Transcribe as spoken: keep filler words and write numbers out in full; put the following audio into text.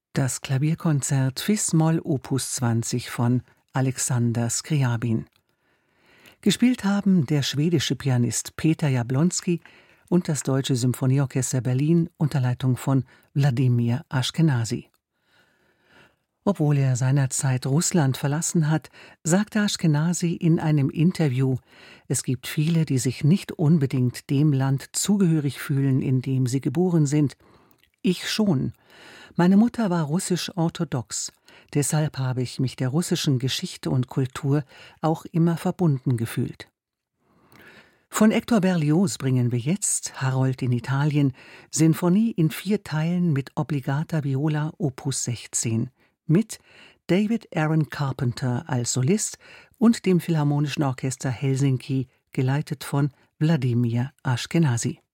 Das Klavierkonzert Fis-Moll Opus zwanzig von Alexander Scriabin. Gespielt haben der schwedische Pianist Peter Jablonski und das Deutsche Symphonieorchester Berlin unter Leitung von Wladimir Aschkenasy. Obwohl er seinerzeit Russland verlassen hat, sagte Aschkenasy in einem Interview, es gibt viele, die sich nicht unbedingt dem Land zugehörig fühlen, in dem sie geboren sind. Ich schon. Meine Mutter war russisch-orthodox, deshalb habe ich mich der russischen Geschichte und Kultur auch immer verbunden gefühlt. Von Hector Berlioz bringen wir jetzt Harold in Italien, Sinfonie in vier Teilen mit Obligata Viola Opus sechzehn, mit David Aaron Carpenter als Solist und dem Philharmonischen Orchester Helsinki, geleitet von Wladimir Aschkenasy.